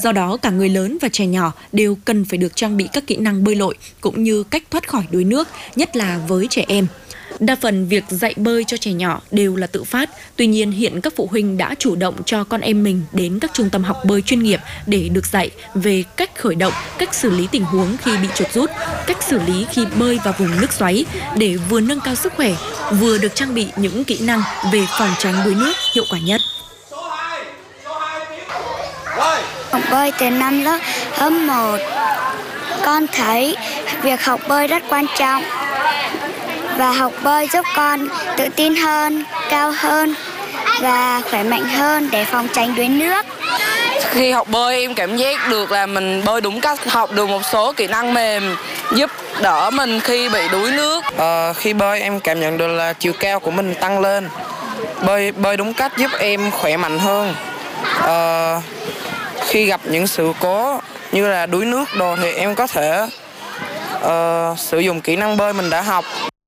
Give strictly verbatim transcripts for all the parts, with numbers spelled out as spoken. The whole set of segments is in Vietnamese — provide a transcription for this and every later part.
Do đó, cả người lớn và trẻ nhỏ đều cần phải được trang bị các kỹ năng bơi lội cũng như cách thoát khỏi đuối nước, nhất là với trẻ em. Đa phần việc dạy bơi cho trẻ nhỏ đều là tự phát, tuy nhiên hiện các phụ huynh đã chủ động cho con em mình đến các trung tâm học bơi chuyên nghiệp để được dạy về cách khởi động, cách xử lý tình huống khi bị chuột rút, cách xử lý khi bơi vào vùng nước xoáy để vừa nâng cao sức khỏe, vừa được trang bị những kỹ năng về phòng tránh đuối nước hiệu quả nhất. Học bơi từ năm lớp lớp một, con thấy việc học bơi rất quan trọng. Và học bơi giúp con tự tin hơn, cao hơn và khỏe mạnh hơn để phòng tránh đuối nước. Khi học bơi em cảm giác được là mình bơi đúng cách, học được một số kỹ năng mềm giúp đỡ mình khi bị đuối nước. Ờ, khi bơi em cảm nhận được là chiều cao của mình tăng lên. Bơi bơi đúng cách giúp em khỏe mạnh hơn. Ờ, khi gặp những sự cố như là đuối nước đồ thì em có thể uh, sử dụng kỹ năng bơi mình đã học.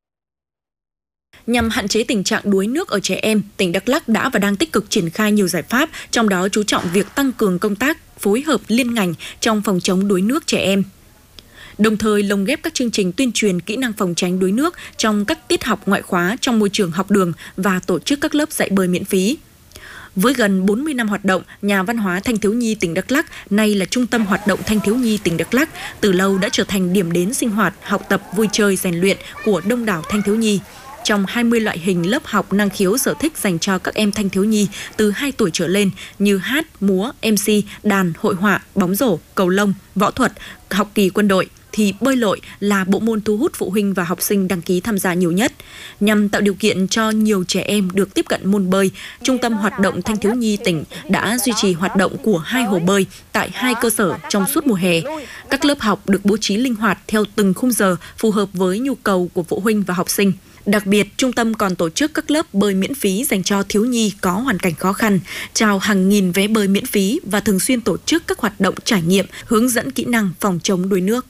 Nhằm hạn chế tình trạng đuối nước ở trẻ em, tỉnh Đắk Lắk đã và đang tích cực triển khai nhiều giải pháp, trong đó chú trọng việc tăng cường công tác phối hợp liên ngành trong phòng chống đuối nước trẻ em. Đồng thời lồng ghép các chương trình tuyên truyền kỹ năng phòng tránh đuối nước trong các tiết học ngoại khóa trong môi trường học đường và tổ chức các lớp dạy bơi miễn phí. Với gần bốn mươi năm hoạt động, Nhà văn hóa Thanh thiếu nhi tỉnh Đắk Lắk, nay là Trung tâm hoạt động Thanh thiếu nhi tỉnh Đắk Lắk, từ lâu đã trở thành điểm đến sinh hoạt, học tập, vui chơi, rèn luyện của đông đảo thanh thiếu nhi. Trong hai mươi loại hình lớp học năng khiếu sở thích dành cho các em thanh thiếu nhi từ hai tuổi trở lên như hát, múa, em xê, đàn, hội họa, bóng rổ, cầu lông, võ thuật, học kỳ quân đội, thì bơi lội là bộ môn thu hút phụ huynh và học sinh đăng ký tham gia nhiều nhất. Nhằm tạo điều kiện cho nhiều trẻ em được tiếp cận môn bơi, Trung tâm hoạt động Thanh thiếu nhi tỉnh đã duy trì hoạt động của hai hồ bơi tại hai cơ sở trong suốt mùa hè. Các lớp học được bố trí linh hoạt theo từng khung giờ phù hợp với nhu cầu của phụ huynh và học sinh. Đặc biệt, trung tâm còn tổ chức các lớp bơi miễn phí dành cho thiếu nhi có hoàn cảnh khó khăn, trao hàng nghìn vé bơi miễn phí và thường xuyên tổ chức các hoạt động trải nghiệm, hướng dẫn kỹ năng phòng chống đuối nước.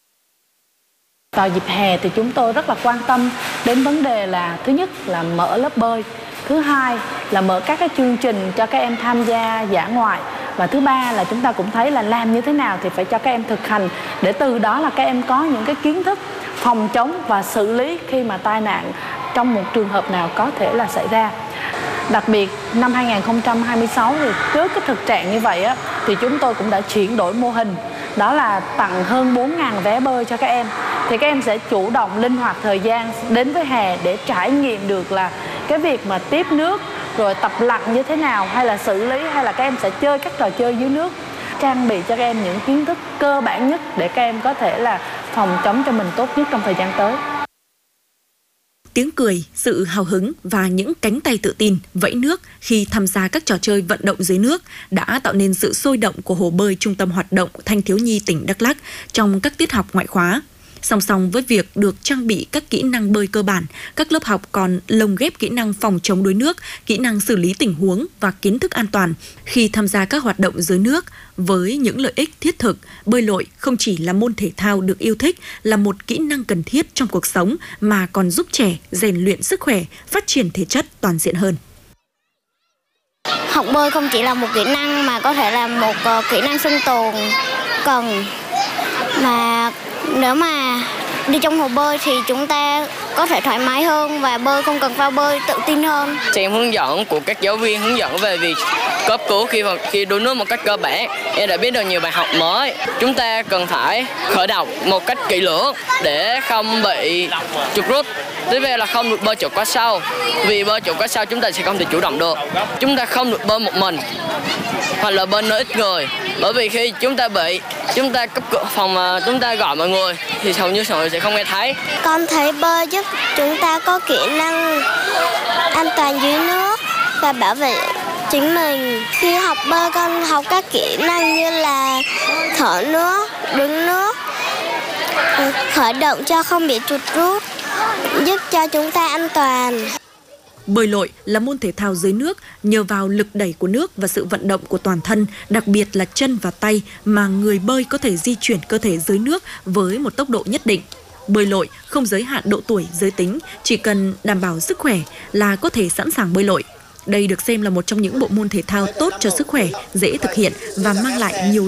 Vào dịp hè thì chúng tôi rất là quan tâm đến vấn đề là thứ nhất là mở lớp bơi, thứ hai là mở các cái chương trình cho các em tham gia dã ngoại, và thứ ba là chúng ta cũng thấy là làm như thế nào thì phải cho các em thực hành để từ đó là các em có những cái kiến thức phòng chống và xử lý khi mà tai nạn trong một trường hợp nào có thể là xảy ra. Đặc biệt năm hai nghìn không trăm hai mươi sáu thì trước cái thực trạng như vậy á, thì chúng tôi cũng đã chuyển đổi mô hình, đó là tặng hơn bốn nghìn vé bơi cho các em. Thì các em sẽ chủ động linh hoạt thời gian đến với hè để trải nghiệm được là cái việc mà tiếp nước, rồi tập lặn như thế nào, hay là xử lý, hay là các em sẽ chơi các trò chơi dưới nước. Trang bị cho các em những kiến thức cơ bản nhất để các em có thể là phòng chống cho mình tốt nhất trong thời gian tới. Tiếng cười, sự hào hứng và những cánh tay tự tin vẫy nước khi tham gia các trò chơi vận động dưới nước đã tạo nên sự sôi động của hồ bơi Trung tâm hoạt động Thanh thiếu nhi tỉnh Đắk Lắk trong các tiết học ngoại khóa. Song song với việc được trang bị các kỹ năng bơi cơ bản, các lớp học còn lồng ghép kỹ năng phòng chống đuối nước, kỹ năng xử lý tình huống và kiến thức an toàn khi tham gia các hoạt động dưới nước. Với những lợi ích thiết thực, bơi lội không chỉ là môn thể thao được yêu thích, là một kỹ năng cần thiết trong cuộc sống mà còn giúp trẻ rèn luyện sức khỏe, phát triển thể chất toàn diện hơn. Học bơi không chỉ là một kỹ năng mà có thể là một uh, kỹ năng sinh tồn cần, mà nếu mà đi trong hồ bơi thì chúng ta có thể thoải mái hơn và bơi không cần phao bơi, tự tin hơn. Xem hướng dẫn của các giáo viên hướng dẫn về việc cấp cứu khi khi đuối nước một cách cơ bản, em đã biết được nhiều bài học mới. Chúng ta cần phải khởi động một cách kỹ lưỡng để không bị chuột rút. Tiếp theo là không được bơi chỗ quá sâu, vì bơi chỗ quá sâu chúng ta sẽ không thể chủ động được. Chúng ta không được bơi một mình hoặc là bơi nơi ít người, bởi vì khi chúng ta bị chúng ta cấp cứu phòng mà chúng ta gọi mọi người thì hầu như mọi người sẽ không nghe thấy. Con thấy bơi giúp chúng ta có kỹ năng an toàn dưới nước và bảo vệ chính mình. Khi học bơi con học các kỹ năng như là thở nước, đứng nước, khởi động cho không bị chuột rút, giúp cho chúng ta an toàn. Bơi lội là môn thể thao dưới nước, nhờ vào lực đẩy của nước và sự vận động của toàn thân, đặc biệt là chân và tay, mà người bơi có thể di chuyển cơ thể dưới nước với một tốc độ nhất định. Bơi lội không giới hạn độ tuổi, giới tính, chỉ cần đảm bảo sức khỏe là có thể sẵn sàng bơi lội. Đây được xem là một trong những bộ môn thể thao tốt cho sức khỏe, dễ thực hiện và mang lại nhiều